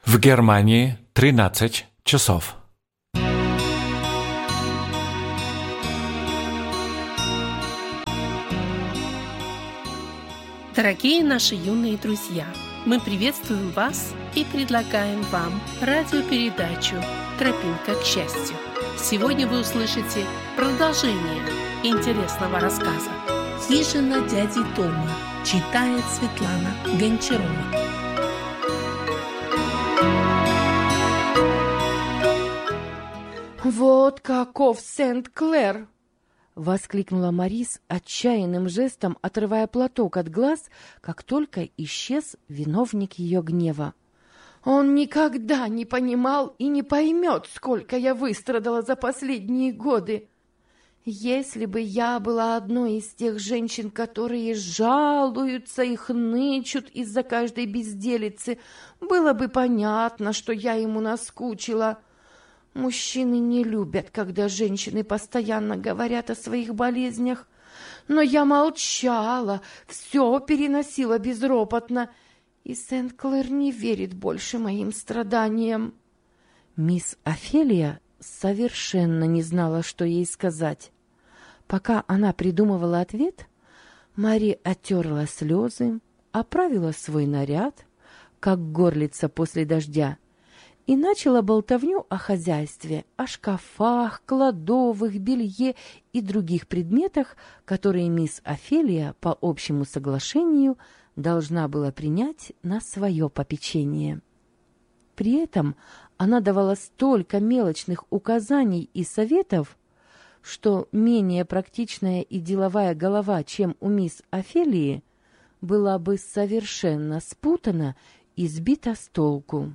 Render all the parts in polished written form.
В Германии 13 часов. Дорогие наши юные друзья, мы приветствуем вас и предлагаем вам радиопередачу «Тропинка к счастью». Сегодня вы услышите продолжение интересного рассказа. «Хижина дяди Тома» читает Светлана Гончарова. «Вот каков Сент-Клэр!» — воскликнула Мари с отчаянным жестом, отрывая платок от глаз, как только исчез виновник ее гнева. «Он никогда не понимал и не поймет, сколько я выстрадала за последние годы. Если бы я была одной из тех женщин, которые жалуются и хнычут из-за каждой безделицы, было бы понятно, что я ему наскучила. Мужчины не любят, когда женщины постоянно говорят о своих болезнях. Но я молчала, все переносила безропотно, и Сент-Клэр не верит больше моим страданиям». Мисс Офелия совершенно не знала, что ей сказать. Пока она придумывала ответ, Мари оттерла слезы, оправила свой наряд, как горлица после дождя, и начала болтовню о хозяйстве, о шкафах, кладовых, белье и других предметах, которые мисс Офелия по общему соглашению должна была принять на свое попечение. При этом она давала столько мелочных указаний и советов, что менее практичная и деловая голова, чем у мисс Офелии, была бы совершенно спутана и сбита с толку.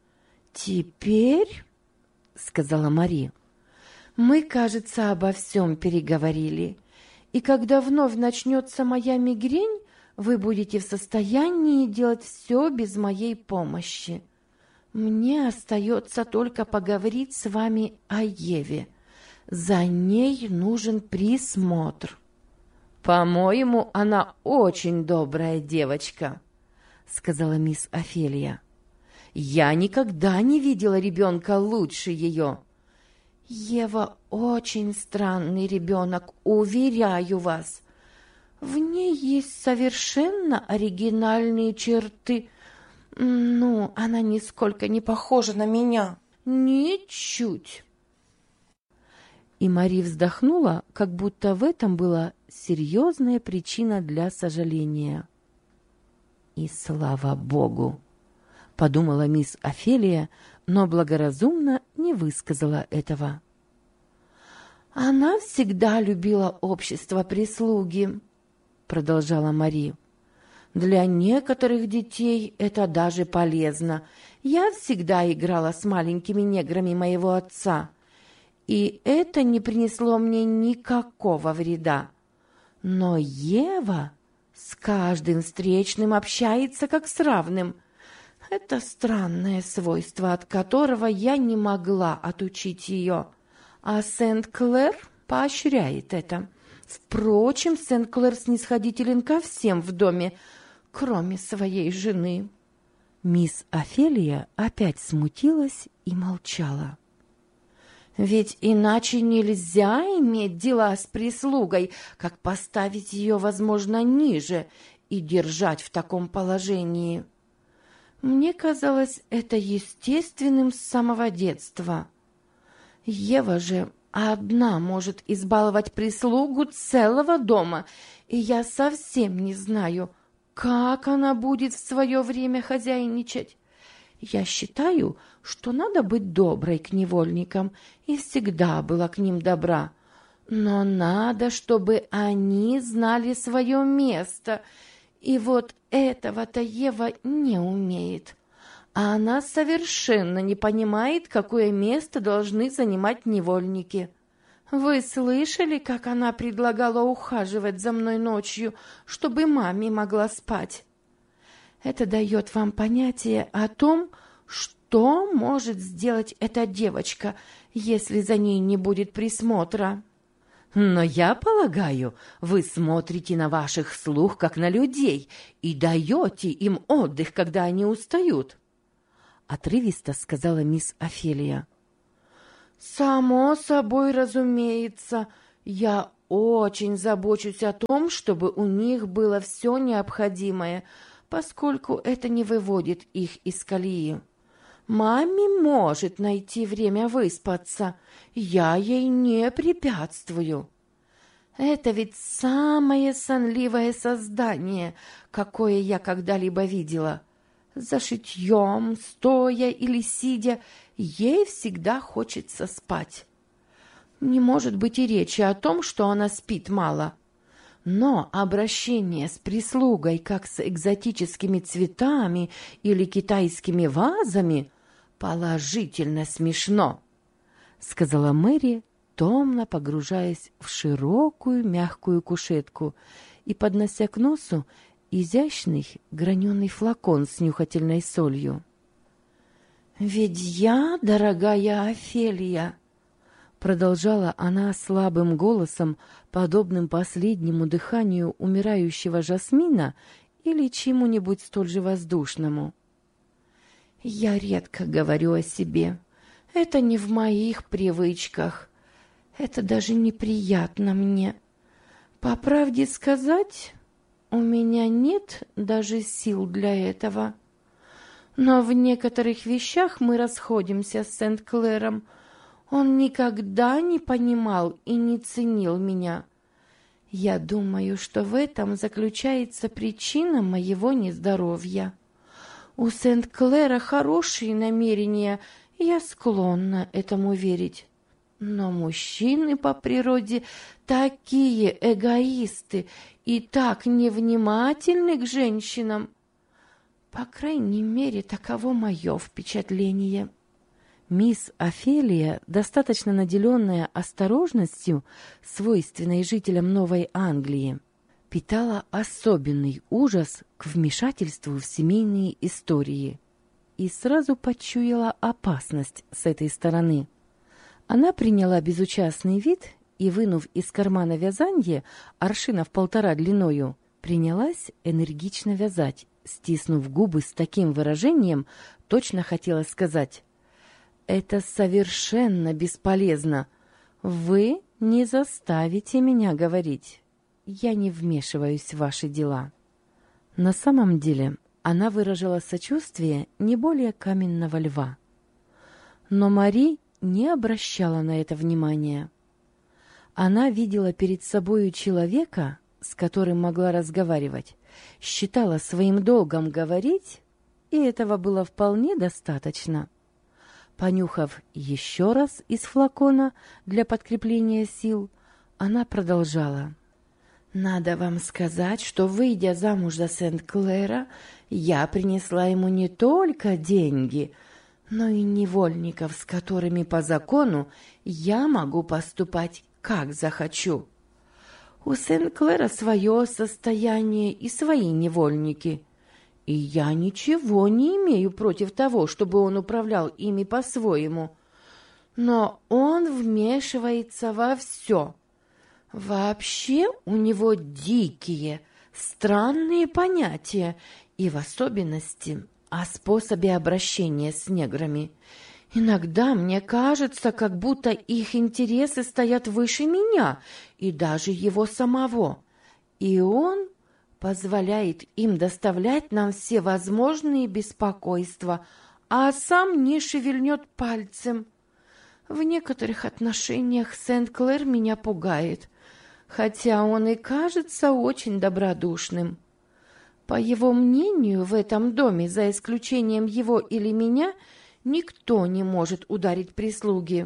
«Теперь, — сказала Мари, — мы, кажется, обо всем переговорили, и когда вновь начнется моя мигрень, вы будете в состоянии делать все без моей помощи. Мне остается только поговорить с вами о Еве. За ней нужен присмотр». «По-моему, она очень добрая девочка», — сказала мисс Офелия. «Я никогда не видела ребенка лучше ее». «Ева очень странный ребенок, уверяю вас. В ней есть совершенно оригинальные черты. Ну, она нисколько не похожа на меня. Ничуть». И Мари вздохнула, как будто в этом была серьезная причина для сожаления. «И слава Богу!» — подумала мисс Офелия, но благоразумно не высказала этого. «Она всегда любила общество прислуги», — продолжала Мари. «Для некоторых детей это даже полезно. Я всегда играла с маленькими неграми моего отца, и это не принесло мне никакого вреда. Но Ева с каждым встречным общается как с равным. Это странное свойство, от которого я не могла отучить ее. А Сент-Клэр поощряет это. Впрочем, Сент-Клэр снисходителен ко всем в доме, кроме своей жены». Мисс Офелия опять смутилась и молчала. «Ведь иначе нельзя иметь дела с прислугой, как поставить ее, возможно, ниже и держать в таком положении. Мне казалось это естественным с самого детства. Ева же одна может избаловать прислугу целого дома, и я совсем не знаю, как она будет в свое время хозяйничать. Я считаю, что надо быть доброй к невольникам, и всегда была к ним добра. Но надо, чтобы они знали свое место, и вот этого-то Ева не умеет. А она совершенно не понимает, какое место должны занимать невольники. Вы слышали, как она предлагала ухаживать за мной ночью, чтобы маме могла спать? Это дает вам понятие о том, что может сделать эта девочка, если за ней не будет присмотра. Но я полагаю, вы смотрите на ваших слуг, как на людей, и даете им отдых, когда они устают. — отрывисто сказала мисс Офелия. «Само собой разумеется, я очень забочусь о том, чтобы у них было все необходимое, поскольку это не выводит их из колеи. Маме может найти время выспаться, я ей не препятствую. Это ведь самое сонливое создание, какое я когда-либо видела. За шитьем, стоя или сидя, ей всегда хочется спать. Не может быть и речи о том, что она спит мало. Но обращение с прислугой, как с экзотическими цветами или китайскими вазами, положительно смешно, — сказала Мэри, томно погружаясь в широкую мягкую кушетку и поднося к носу изящный граненый флакон с нюхательной солью. «Ведь я, дорогая Офелия, — продолжала она слабым голосом, подобным последнему дыханию умирающего жасмина или чему-нибудь столь же воздушному, — я редко говорю о себе. Это не в моих привычках. Это даже неприятно мне. По правде сказать, у меня нет даже сил для этого. Но в некоторых вещах мы расходимся с Сент-Клэром. Он никогда не понимал и не ценил меня. Я думаю, что в этом заключается причина моего нездоровья. У Сент-Клэра хорошие намерения, я склонна этому верить. Но мужчины по природе такие эгоисты и так невнимательны к женщинам. По крайней мере, таково мое впечатление». Мисс Офелия, достаточно наделенная осторожностью, свойственной жителям Новой Англии, питала особенный ужас к вмешательству в семейные истории и сразу почуяла опасность с этой стороны. Она приняла безучастный вид и, вынув из кармана вязанье аршина в 1,5 длиною, принялась энергично вязать, стиснув губы с таким выражением, точно хотела сказать: «Это совершенно бесполезно. Вы не заставите меня говорить. Я не вмешиваюсь в ваши дела». На самом деле она выражала сочувствие не более каменного льва. Но Мари не обращала на это внимания. Она видела перед собою человека, с которым могла разговаривать, считала своим долгом говорить, и этого было вполне достаточно. Понюхав еще раз из флакона для подкрепления сил, она продолжала: «Надо вам сказать, что, выйдя замуж за Сент-Клэра, я принесла ему не только деньги, но и невольников, с которыми по закону я могу поступать, как захочу. У Сент-Клэра свое состояние и свои невольники, и я ничего не имею против того, чтобы он управлял ими по-своему. Но он вмешивается во все. Вообще у него дикие, странные понятия, и в особенности о способе обращения с неграми. Иногда мне кажется, как будто их интересы стоят выше меня и даже его самого, и он позволяет им доставлять нам все возможные беспокойства, а сам не шевельнет пальцем. В некоторых отношениях Сент-Клэр меня пугает, хотя он и кажется очень добродушным. По его мнению, в этом доме, за исключением его или меня, никто не может ударить прислуги.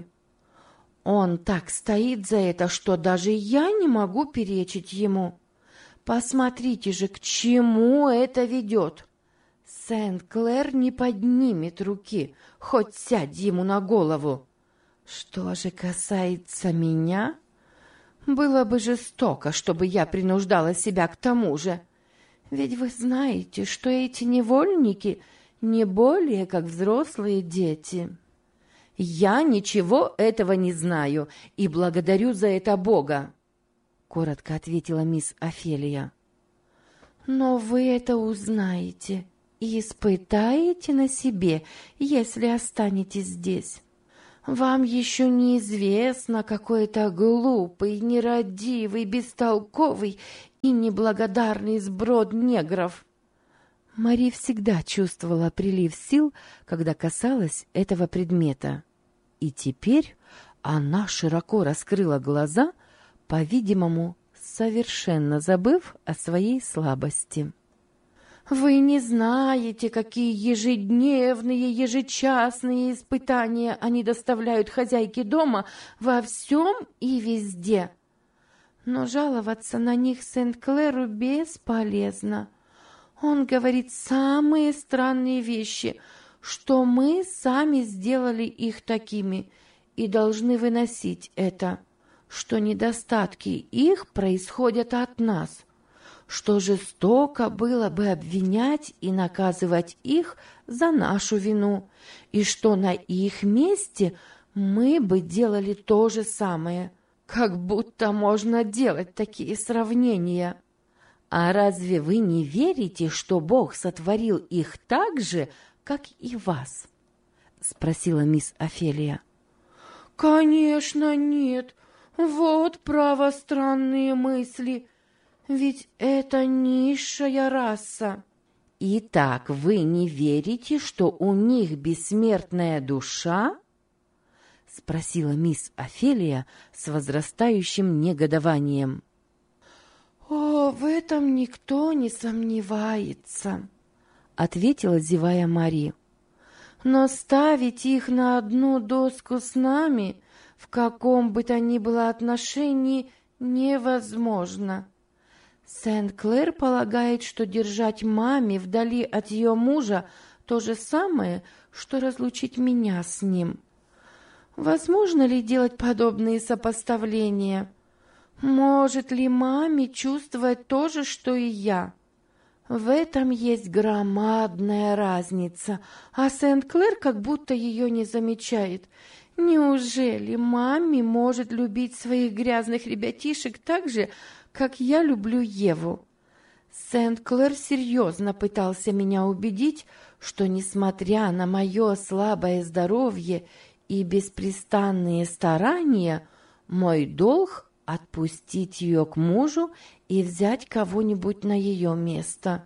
Он так стоит за это, что даже я не могу перечить ему. Посмотрите же, к чему это ведет. Сент-Клэр не поднимет руки, хоть сядь ему на голову. Что же касается меня, было бы жестоко, чтобы я принуждала себя к тому же. Ведь вы знаете, что эти невольники не более как взрослые дети. Я ничего этого не знаю и благодарю за это Бога, — коротко ответила мисс Офелия. «Но вы это узнаете, и испытаете на себе, если останетесь здесь. Вам еще неизвестно, какой это глупый, нерадивый, бестолковый и неблагодарный сброд негров». Мари всегда чувствовала прилив сил, когда касалась этого предмета. И теперь она широко раскрыла глаза, по-видимому, совершенно забыв о своей слабости. «Вы не знаете, какие ежедневные, ежечасные испытания они доставляют хозяйке дома во всем и везде. Но жаловаться на них Сент-Клэру бесполезно. Он говорит самые странные вещи, что мы сами сделали их такими и должны выносить это, что недостатки их происходят от нас, что жестоко было бы обвинять и наказывать их за нашу вину, и что на их месте мы бы делали то же самое, как будто можно делать такие сравнения. А разве вы не верите, что Бог сотворил их так же, как и вас?» — спросила мисс Офелия. «Конечно нет. Вот право странные мысли. Ведь это низшая раса». «Итак, вы не верите, что у них бессмертная душа?» — спросила мисс Офелия с возрастающим негодованием. «О, в этом никто не сомневается», — ответила, зевая Мари. «Но ставить их на одну доску с нами, в каком бы то ни было отношении, невозможно. Сент-Клэр полагает, что держать маме вдали от ее мужа то же самое, что разлучить меня с ним. Возможно ли делать подобные сопоставления? Может ли маме чувствовать то же, что и я? В этом есть громадная разница, а Сент-Клэр как будто ее не замечает. Неужели маме может любить своих грязных ребятишек так же, как я люблю Еву? Сент-Клэр серьезно пытался меня убедить, что, несмотря на мое слабое здоровье и беспрестанные старания, мой долг — отпустить ее к мужу и взять кого-нибудь на ее место.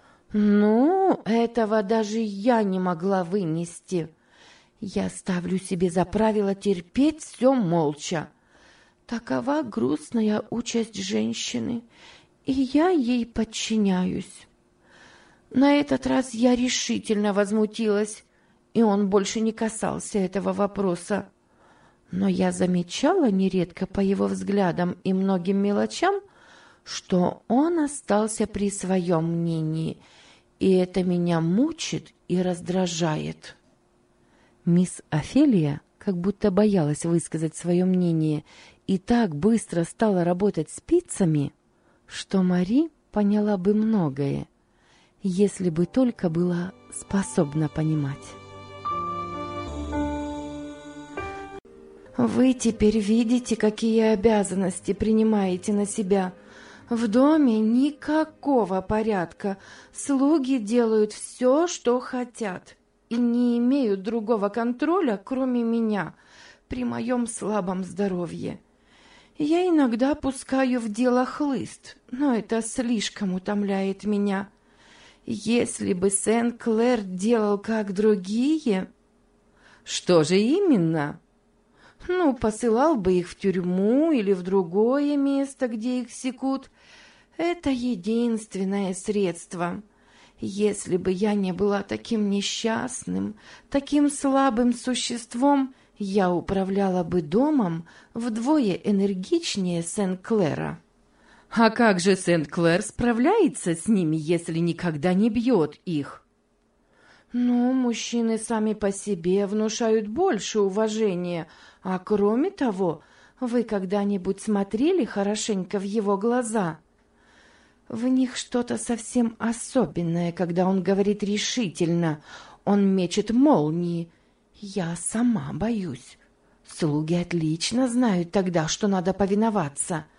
Ну, этого даже я не могла вынести. Я ставлю себе за правило терпеть все молча. Такова грустная участь женщины, и я ей подчиняюсь. На этот раз я решительно возмутилась, и он больше не касался этого вопроса. Но я замечала нередко по его взглядам и многим мелочам, что он остался при своем мнении, и это меня мучит и раздражает. Мисс Офелия как будто боялась высказать свое мнение и так быстро стала работать спицами, что Мари поняла бы многое, если бы только была способна понимать. «Вы теперь видите, какие обязанности принимаете на себя. В доме никакого порядка. Слуги делают все, что хотят, и не имеют другого контроля, кроме меня, при моем слабом здоровье. Я иногда пускаю в дело хлыст, но это слишком утомляет меня. Если бы Сент-Клэр делал как другие...» «Что же именно?» «Ну, посылал бы их в тюрьму или в другое место, где их секут. Это единственное средство. Если бы я не была таким несчастным, таким слабым существом, я управляла бы домом вдвое энергичнее Сент-Клэра». «А как же Сент-Клэр справляется с ними, если никогда не бьет их?» «Ну, мужчины сами по себе внушают больше уважения, а кроме того, вы когда-нибудь смотрели хорошенько в его глаза? В них что-то совсем особенное, когда он говорит решительно, он мечет молнии. Я сама боюсь. Слуги отлично знают тогда, что надо повиноваться.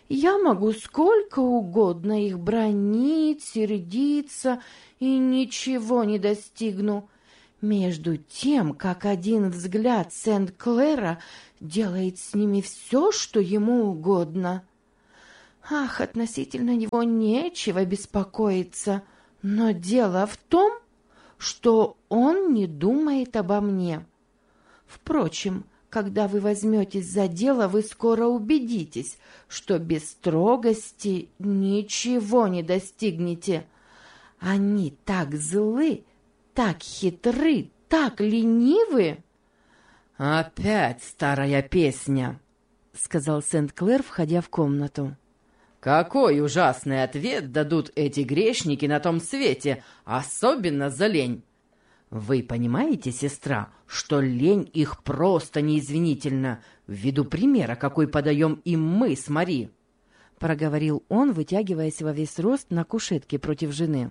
Я могу сколько угодно их бранить, сердиться, и ничего не достигну. Между тем, как один взгляд Сент-Клэра делает с ними все, что ему угодно. Ах, относительно него нечего беспокоиться, но дело в том, что он не думает обо мне. Впрочем, когда вы возьметесь за дело, вы скоро убедитесь, что без строгости ничего не достигнете. Они так злы, так хитры, так ленивы. «Опять старая песня», — сказал Сент-Клэр, входя в комнату. «Какой ужасный ответ дадут эти грешники на том свете, особенно за лень! Вы понимаете, сестра, что лень их просто неизвинительна, ввиду примера, какой подаем им мы с Мари?» — проговорил он, вытягиваясь во весь рост на кушетке против жены.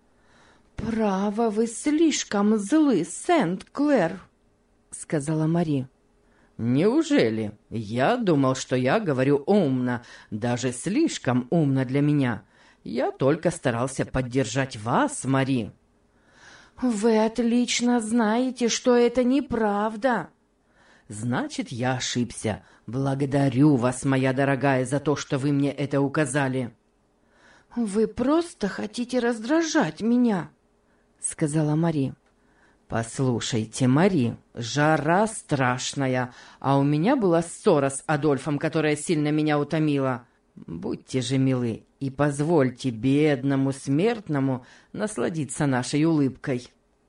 «Право, вы слишком злы, Сент-Клэр», — сказала Мари. «Неужели? Я думал, что я говорю умно, даже слишком умно для меня. Я только старался поддержать вас, Мари». «Вы отлично знаете, что это неправда». «Значит, я ошибся. Благодарю вас, моя дорогая, за то, что вы мне это указали». «Вы просто хотите раздражать меня», — сказала Мари. «Послушайте, Мари, жара страшная, а у меня была ссора с Адольфом, которая сильно меня утомила. Будьте же милы и позвольте бедному смертному насладиться нашей улыбкой».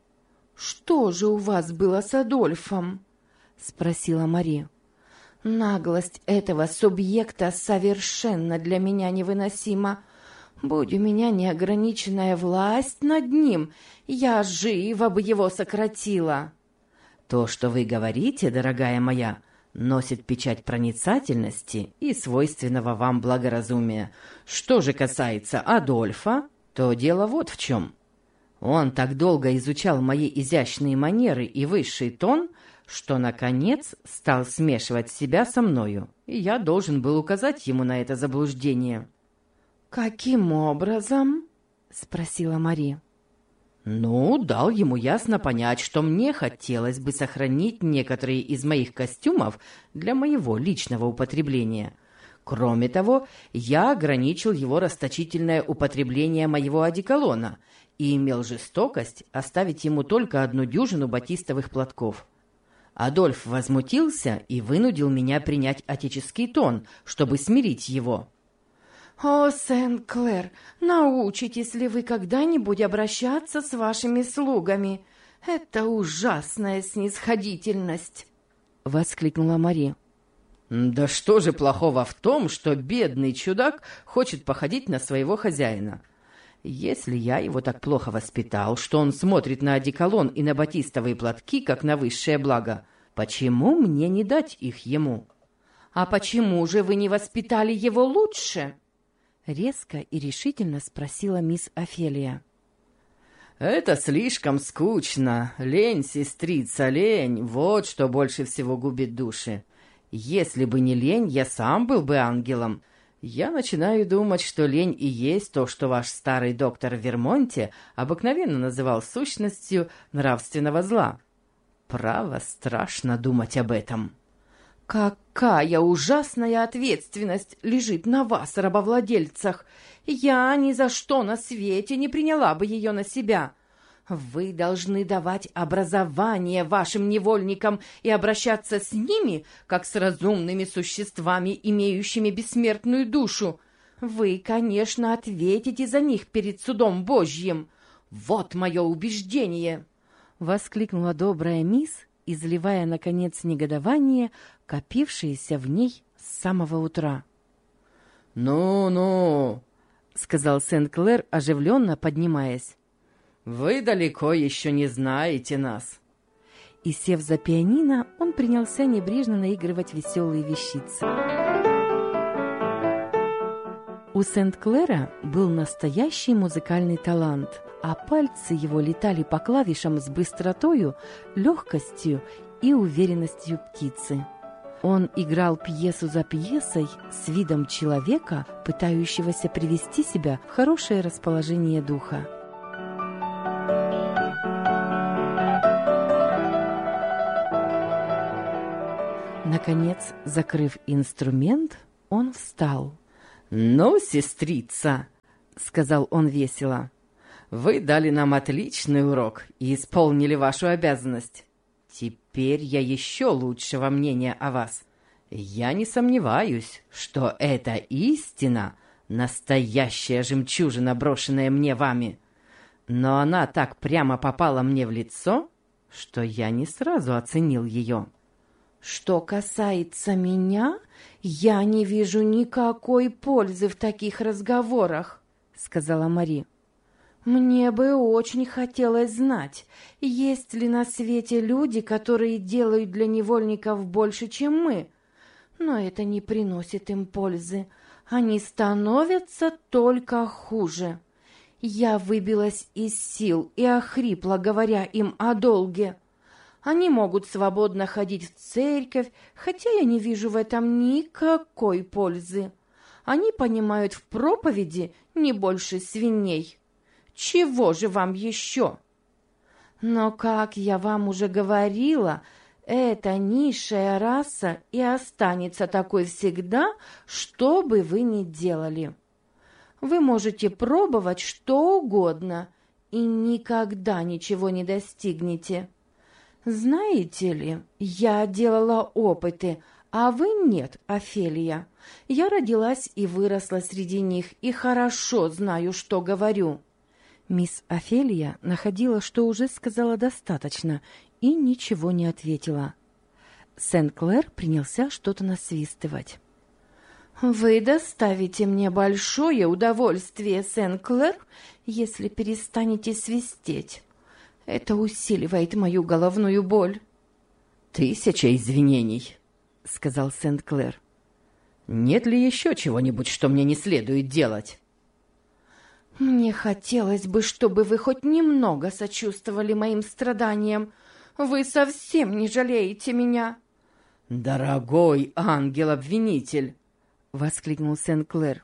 «Что же у вас было с Адольфом?» — спросила Мари. «Наглость этого субъекта совершенно для меня невыносима. Будь у меня неограниченная власть над ним, я живо бы его сократила». «То, что вы говорите, дорогая моя, носит печать проницательности и свойственного вам благоразумия. Что же касается Адольфа, то дело вот в чем. Он так долго изучал мои изящные манеры и высший тон, что, наконец, стал смешивать себя со мною, и я должен был указать ему на это заблуждение». «Каким образом?» — спросила Мари. «Ну, дал ему ясно понять, что мне хотелось бы сохранить некоторые из моих костюмов для моего личного употребления. Кроме того, я ограничил его расточительное употребление моего одеколона и имел жестокость оставить ему только 1 дюжину батистовых платков. Адольф возмутился и вынудил меня принять отеческий тон, чтобы смирить его». «О, Сент-Клэр, научитесь ли вы когда-нибудь обращаться с вашими слугами? Это ужасная снисходительность!» — воскликнула Мари. «Да что же плохого в том, что бедный чудак хочет походить на своего хозяина? Если я его так плохо воспитал, что он смотрит на одеколон и на батистовые платки, как на высшее благо, почему мне не дать их ему?» «А почему же вы не воспитали его лучше?» — резко и решительно спросила мисс Офелия. «Это слишком скучно. Лень, сестрица, лень. Вот что больше всего губит души. Если бы не лень, я сам был бы ангелом. Я начинаю думать, что лень и есть то, что ваш старый доктор в Вермонте обыкновенно называл сущностью нравственного зла. Право, страшно думать об этом». «Какая ужасная ответственность лежит на вас, рабовладельцах! Я ни за что на свете не приняла бы ее на себя. Вы должны давать образование вашим невольникам и обращаться с ними, как с разумными существами, имеющими бессмертную душу. Вы, конечно, ответите за них перед судом Божьим. Вот мое убеждение!» — воскликнула добрая мисс, изливая, наконец, негодование, копившееся в ней с самого утра. «Ну-ну», — сказал Сент-Клэр, оживленно поднимаясь, — «вы далеко еще не знаете нас». И, сев за пианино, он принялся небрежно наигрывать веселые вещицы. У Сент-Клэра был настоящий музыкальный талант, а пальцы его летали по клавишам с быстротою, легкостью и уверенностью птицы. Он играл пьесу за пьесой с видом человека, пытающегося привести себя в хорошее расположение духа. Наконец, закрыв инструмент, он встал. «Ну, сестрица», — сказал он весело, — «вы дали нам отличный урок и исполнили вашу обязанность. Теперь я еще лучшего мнения о вас. Я не сомневаюсь, что эта истина — настоящая жемчужина, брошенная мне вами. Но она так прямо попала мне в лицо, что я не сразу оценил ее». «Что касается меня, я не вижу никакой пользы в таких разговорах», — сказала Мари. «Мне бы очень хотелось знать, есть ли на свете люди, которые делают для невольников больше, чем мы. Но это не приносит им пользы. Они становятся только хуже. Я выбилась из сил и охрипла, говоря им о долге. Они могут свободно ходить в церковь, хотя я не вижу в этом никакой пользы. Они понимают в проповеди не больше свиней. Чего же вам еще? Но, как я вам уже говорила, эта низшая раса и останется такой всегда, что бы вы ни делали. Вы можете пробовать что угодно и никогда ничего не достигнете. Знаете ли, я делала опыты, а вы нет, Офелия. Я родилась и выросла среди них, и хорошо знаю, что говорю». Мисс Офелия находила, что уже сказала достаточно, и ничего не ответила. Сен-Клэр принялся что-то насвистывать. «Вы доставите мне большое удовольствие, Сен-Клэр, если перестанете свистеть. Это усиливает мою головную боль». «Тысяча извинений», — сказал Сент-Клэр. «Нет ли еще чего-нибудь, что мне не следует делать?» «Мне хотелось бы, чтобы вы хоть немного сочувствовали моим страданиям. Вы совсем не жалеете меня». «Дорогой ангел-обвинитель!» — воскликнул Сен-Клэр.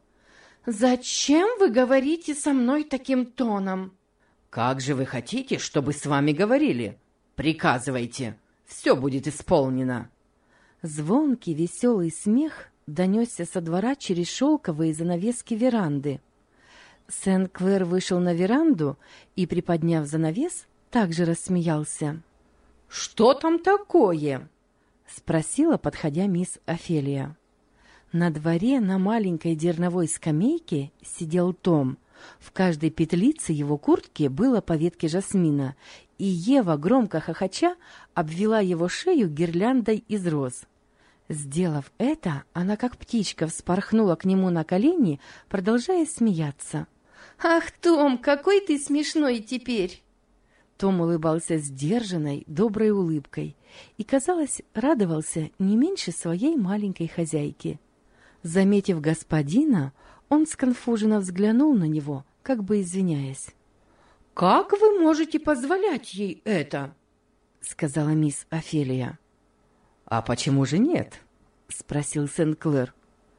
«Зачем вы говорите со мной таким тоном?» «Как же вы хотите, чтобы с вами говорили? Приказывайте, все будет исполнено». Звонкий веселый смех донесся со двора через шелковые занавески веранды. Сен-Клэр вышел на веранду и, приподняв занавес, также рассмеялся. «Что там такое?» — спросила, подходя мисс Офелия. На дворе на маленькой дерновой скамейке сидел Том. В каждой петлице его куртки было по ветке жасмина, и Ева, громко хохоча, обвела его шею гирляндой из роз. Сделав это, она как птичка вспорхнула к нему на колени, продолжая смеяться. «Ах, Том, какой ты смешной теперь!» Том улыбался сдержанной, доброй улыбкой и, казалось, радовался не меньше своей маленькой хозяйки. Заметив господина, он сконфуженно взглянул на него, как бы извиняясь. «Как вы можете позволять ей это?» — сказала мисс Офелия. «А почему же нет?» — спросил Сен-Клэр.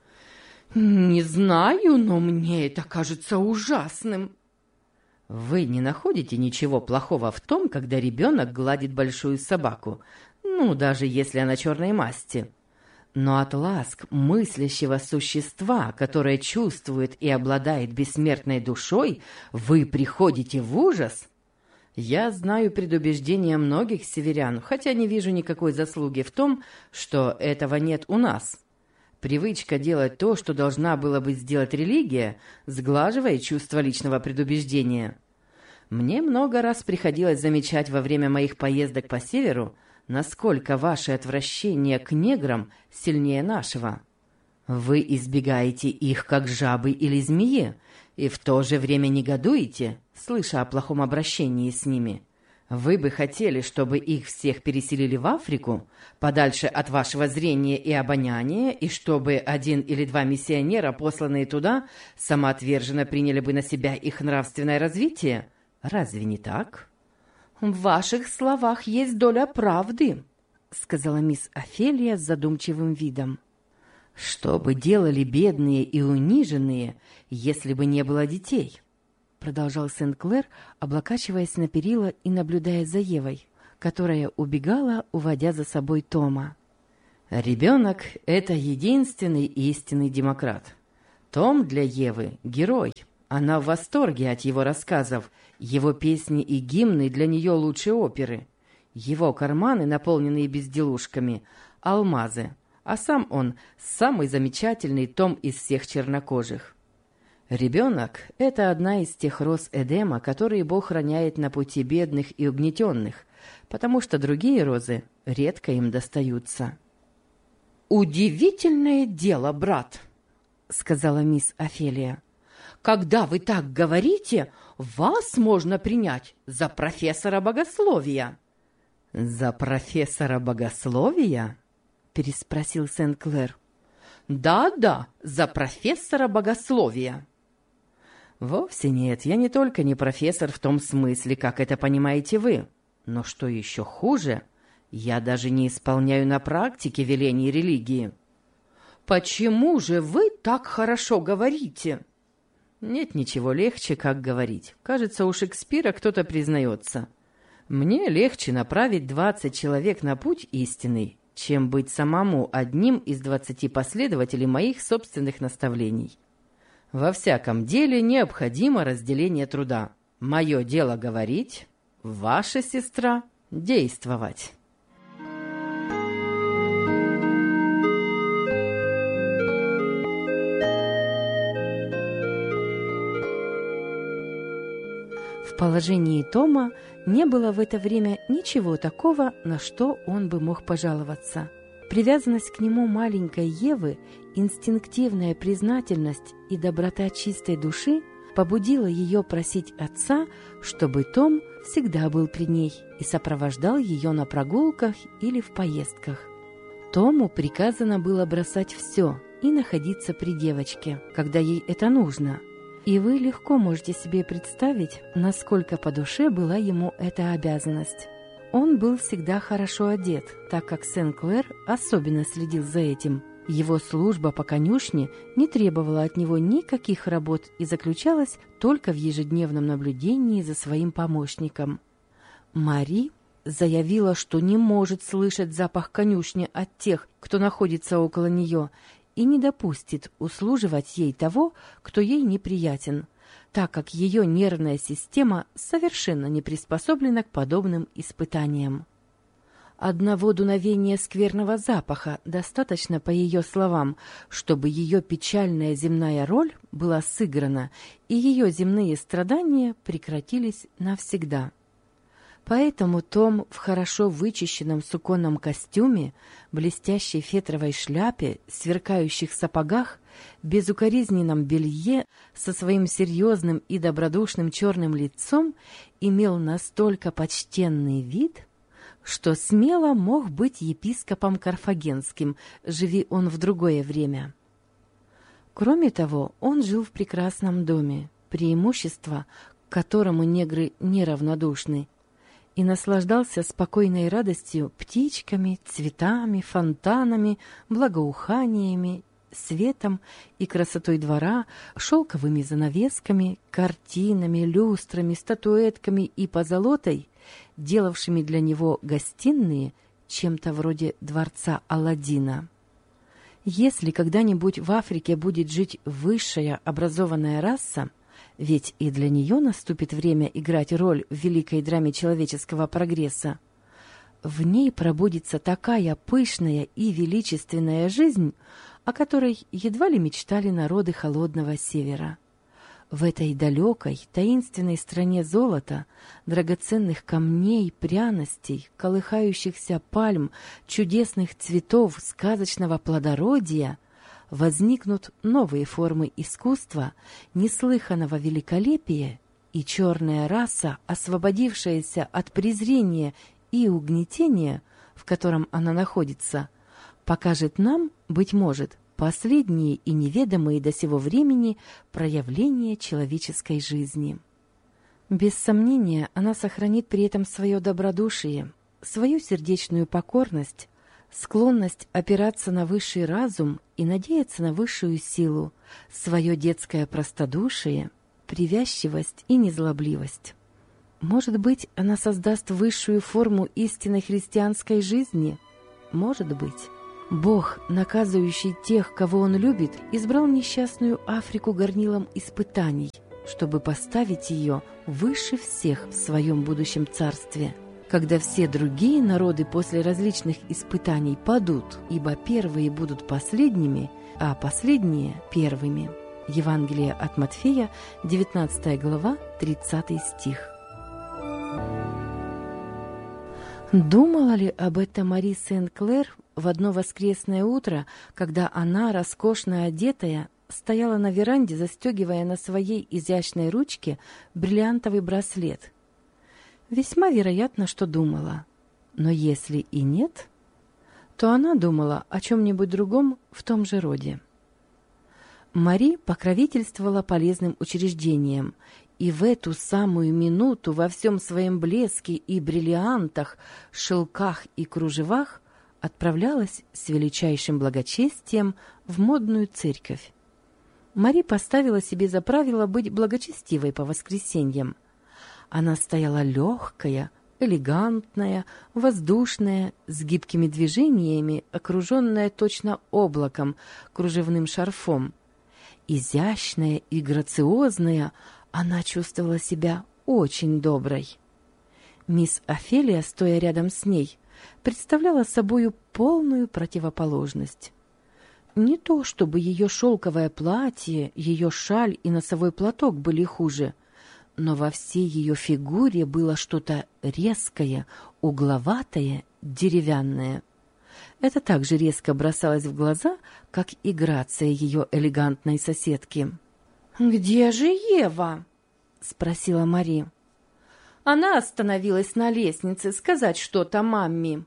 «Не знаю, но мне это кажется ужасным». «Вы не находите ничего плохого в том, когда ребенок гладит большую собаку, ну, даже если она черной масти? Но от ласк мыслящего существа, которое чувствует и обладает бессмертной душой, вы приходите в ужас? Я знаю предубеждения многих северян, хотя не вижу никакой заслуги в том, что этого нет у нас. Привычка делать то, что должна была бы сделать религия, сглаживает чувство личного предубеждения. Мне много раз приходилось замечать во время моих поездок по северу, насколько ваше отвращение к неграм сильнее нашего. Вы избегаете их, как жабы или змеи, и в то же время негодуете, слыша о плохом обращении с ними. Вы бы хотели, чтобы их всех переселили в Африку, подальше от вашего зрения и обоняния, и чтобы 1 или 2 миссионера, посланные туда, самоотверженно приняли бы на себя их нравственное развитие? Разве не так?» «В ваших словах есть доля правды», — сказала мисс Офелия с задумчивым видом. «Что бы делали бедные и униженные, если бы не было детей?» Продолжал Сен-Клер, облокачиваясь на перила и наблюдая за Евой, которая убегала, уводя за собой Тома. «Ребенок – это единственный истинный демократ. Том для Евы – герой. Она в восторге от его рассказов. Его песни и гимны для нее лучше оперы. Его карманы, наполненные безделушками – алмазы. А сам он – самый замечательный Том из всех чернокожих. Ребенок – это одна из тех роз Эдема, которые Бог роняет на пути бедных и угнетенных, потому что другие розы редко им достаются». «Удивительное дело, брат», — сказала мисс Офелия. «Когда вы так говорите, вас можно принять за профессора богословия». «За профессора богословия?» — переспросил Сен-Клер. «Да, за профессора богословия». «Вовсе нет, я не только не профессор в том смысле, как это понимаете вы, но что еще хуже, я даже не исполняю на практике велений религии». «Почему же вы так хорошо говорите?» «Нет ничего легче, как говорить. Кажется, у Шекспира кто-то признается. Мне легче направить 20 человек на путь истинный, чем быть самому одним из 20 последователей моих собственных наставлений. Во всяком деле необходимо разделение труда. Мое дело говорить, ваша сестра действовать». В положении Тома не было в это время ничего такого, на что он бы мог пожаловаться. Привязанность к нему маленькой Евы, инстинктивная признательность и доброта чистой души побудила ее просить отца, чтобы Том всегда был при ней и сопровождал ее на прогулках или в поездках. Тому приказано было бросать все и находиться при девочке, когда ей это нужно. И вы легко можете себе представить, насколько по душе была ему эта обязанность. Он был всегда хорошо одет, так как Сен-Клер особенно следил за этим. Его служба по конюшне не требовала от него никаких работ и заключалась только в ежедневном наблюдении за своим помощником. Мари заявила, что не может слышать запах конюшни от тех, кто находится около нее, и не допустит услуживать ей того, кто ей неприятен, так как ее нервная система совершенно не приспособлена к подобным испытаниям. Одного дуновения скверного запаха достаточно, по ее словам, чтобы ее печальная земная роль была сыграна, и ее земные страдания прекратились навсегда. Поэтому Том в хорошо вычищенном суконном костюме, блестящей фетровой шляпе, сверкающих сапогах, безукоризненном белье, со своим серьезным и добродушным черным лицом имел настолько почтенный вид, что смело мог быть епископом карфагенским, живи он в другое время. Кроме того, он жил в прекрасном доме, преимущество, к которому негры неравнодушны, и наслаждался спокойной радостью птичками, цветами, фонтанами, благоуханиями, светом и красотой двора, шелковыми занавесками, картинами, люстрами, статуэтками и позолотой, делавшими для него гостиные чем-то вроде дворца Аладдина. Если когда-нибудь в Африке будет жить высшая образованная раса, ведь и для нее наступит время играть роль в великой драме человеческого прогресса, в ней пробудится такая пышная и величественная жизнь, о которой едва ли мечтали народы холодного севера. В этой далекой, таинственной стране золота, драгоценных камней, пряностей, колыхающихся пальм, чудесных цветов, сказочного плодородия возникнут новые формы искусства, неслыханного великолепия, и черная раса, освободившаяся от презрения и угнетения, в котором она находится, покажет нам, быть может, последние и неведомые до сего времени проявления человеческой жизни. Без сомнения, она сохранит при этом свое добродушие, свою сердечную покорность, склонность опираться на высший разум и надеяться на высшую силу, свое детское простодушие, привязчивость и незлобливость. Может быть, она создаст высшую форму истинной христианской жизни? Может быть. Бог, наказывающий тех, кого Он любит, избрал несчастную Африку горнилом испытаний, чтобы поставить ее выше всех в своем будущем царстве, когда все другие народы после различных испытаний падут, ибо первые будут последними, а последние – первыми. Евангелие от Матфея, 19 глава, 30 стих. Думала ли об этом Мари Сен-Клер в одно воскресное утро, когда она, роскошно одетая, стояла на веранде, застегивая на своей изящной ручке бриллиантовый браслет? Весьма вероятно, что думала. Но если и нет, то она думала о чем-нибудь другом в том же роде. Мари покровительствовала полезным учреждениям, и в эту самую минуту во всем своем блеске и бриллиантах, шелках и кружевах отправлялась с величайшим благочестием в модную церковь. Мари поставила себе за правило быть благочестивой по воскресеньям. Она стояла легкая, элегантная, воздушная, с гибкими движениями, окруженная точно облаком, кружевным шарфом. Изящная и грациозная, она чувствовала себя очень доброй. Мисс Офелия, стоя рядом с ней, представляла собою полную противоположность. Не то чтобы ее шелковое платье, ее шаль и носовой платок были хуже, но во всей ее фигуре было что-то резкое, угловатое, деревянное. Это так же резко бросалось в глаза, как и грация ее элегантной соседки. «Где же Ева?» — спросила Мари. Она остановилась на лестнице сказать что-то мамме.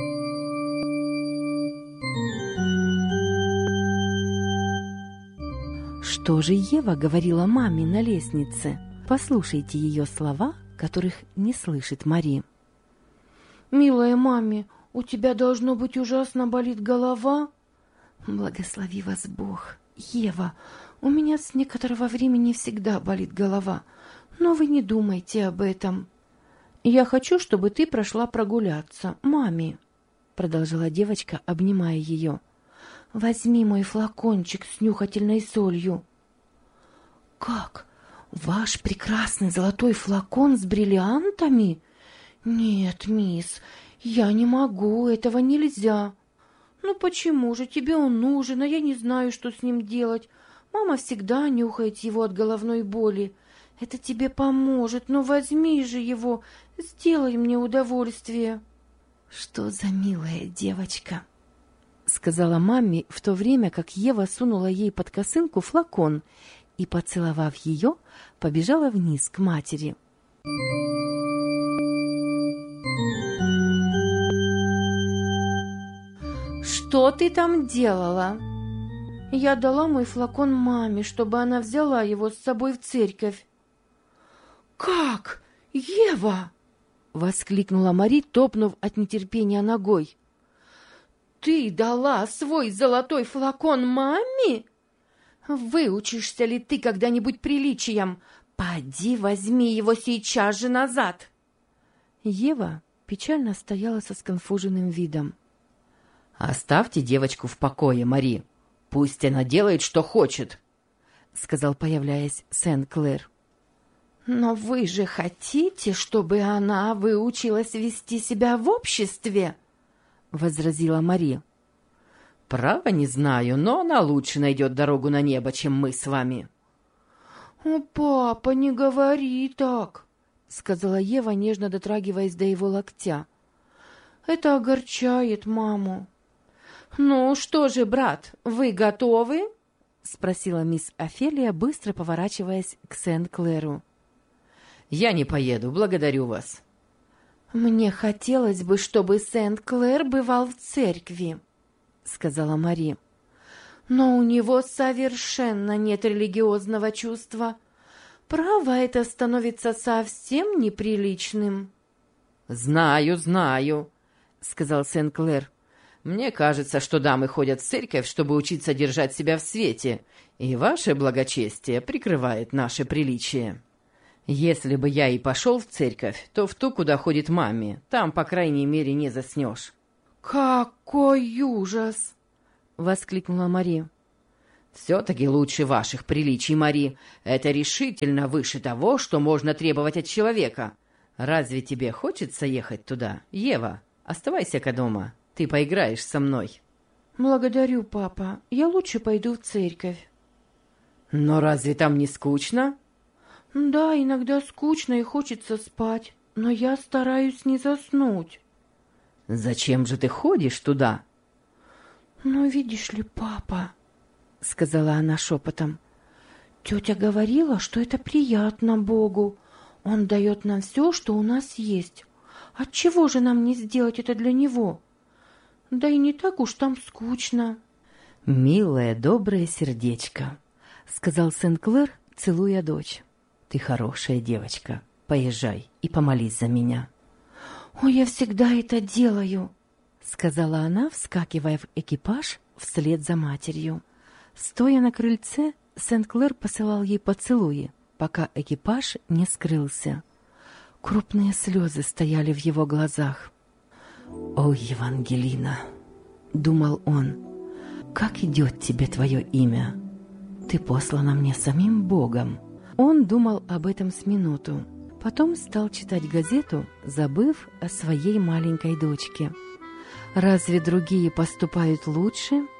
Что же Ева говорила маме на лестнице? Послушайте ее слова, которых не слышит Мари. «Милая маме, у тебя, должно быть, ужасно болит голова?» «Благослови вас Бог. Ева, у меня с некоторого времени всегда болит голова, но вы не думайте об этом». «Я хочу, чтобы ты прошла прогуляться, маме», — продолжала девочка, обнимая ее. «Возьми мой флакончик с нюхательной солью». «Как? Ваш прекрасный золотой флакон с бриллиантами? Нет, мисс, я не могу, этого нельзя». «Ну почему же? Тебе он нужен, а я не знаю, что с ним делать. Мама всегда нюхает его от головной боли. Это тебе поможет, но возьми же его, сделай мне удовольствие». «Что за милая девочка», — сказала маме, в то время как Ева сунула ей под косынку флакон и, поцеловав ее, побежала вниз к матери. «Что ты там делала?» «Я дала мой флакон маме, чтобы она взяла его с собой в церковь». «Как? Ева!» — воскликнула Мари, топнув от нетерпения ногой. «Ты дала свой золотой флакон маме? Выучишься ли ты когда-нибудь приличиям? Поди, возьми его сейчас же назад!» Ева печально стояла со сконфуженным видом. «Оставьте девочку в покое, Мари. Пусть она делает, что хочет», — сказал, появляясь, Сен-Клер. «Но вы же хотите, чтобы она выучилась вести себя в обществе?» — возразила Мари. «Право не знаю, но она лучше найдет дорогу на небо, чем мы с вами». «О, папа, не говори так», — сказала Ева, нежно дотрагиваясь до его локтя. «Это огорчает маму». «Ну что же, брат, вы готовы?» — спросила мисс Офелия, быстро поворачиваясь к Сен-Клеру. «Я не поеду, благодарю вас». «Мне хотелось бы, чтобы Сен-Клер бывал в церкви», — сказала Мари. «Но у него совершенно нет религиозного чувства. Право, это становится совсем неприличным». «Знаю, знаю», — сказал Сен-Клер. «Мне кажется, что дамы ходят в церковь, чтобы учиться держать себя в свете, и ваше благочестие прикрывает наше приличие. Если бы я и пошел в церковь, то в ту, куда ходит мамми, там, по крайней мере, не заснешь». «Какой ужас!» — воскликнула Мари. «Все-таки лучше ваших приличий, Мари. Это решительно выше того, что можно требовать от человека. Разве тебе хочется ехать туда, Ева? Оставайся-ка дома, ты поиграешь со мной». «Благодарю, папа. Я лучше пойду в церковь». «Но разве там не скучно?» «Да, иногда скучно и хочется спать, но я стараюсь не заснуть». «Зачем же ты ходишь туда?» «Ну, видишь ли, папа», — сказала она шепотом, — «тетя говорила, что это приятно Богу. Он дает нам все, что у нас есть. Отчего же нам не сделать это для Него? Да и не так уж там скучно». «Милое, доброе сердечко», — сказал Сен-Клер, целуя дочь. «Ты хорошая девочка. Поезжай и помолись за меня». «Ой, я всегда это делаю», — сказала она, вскакивая в экипаж вслед за матерью. Стоя на крыльце, Сен-Клер посылал ей поцелуи, пока экипаж не скрылся. Крупные слезы стояли в его глазах. «О, Евангелина!» — думал он. «Как идет тебе твое имя? Ты послана мне самим Богом». Он думал об этом с минуту. Потом стал читать газету, забыв о своей маленькой дочке. Разве другие поступают лучше?